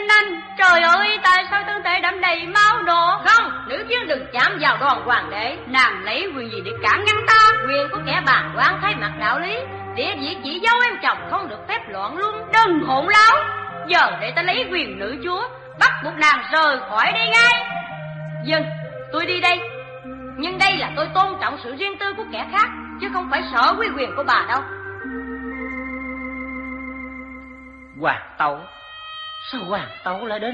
nhanh anh. Trời ơi, tại sao thân thể đẫm đầy máu đỏ? Không, nữ viên đừng chạm vào đoàn hoàng đế. Nàng lấy quyền gì để cản ngăn ta? Quyền của kẻ bàn quan thay mặt đạo lý. Địa vị chỉ dấu em chồng không được phép loạn luân. Đừng hỗn láo. Giờ để ta lấy quyền nữ chúa, bắt buộc nàng rời khỏi đây ngay. Dân, tôi đi đây. Nhưng đây là tôi tôn trọng sự riêng tư của kẻ khác, chứ không phải sợ quy quyền của bà đâu. Hoàng tẩu, sao hoàng tẩu lại đến